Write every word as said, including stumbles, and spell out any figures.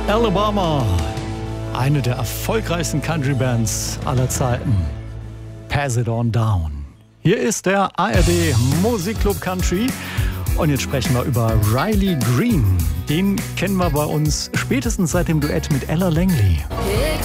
Alabama, eine der erfolgreichsten Country-Bands aller Zeiten. Pass it on down. Hier ist der A R D Musikclub Country und jetzt sprechen wir über Riley Green. Den kennen wir bei uns spätestens seit dem Duett mit Ella Langley.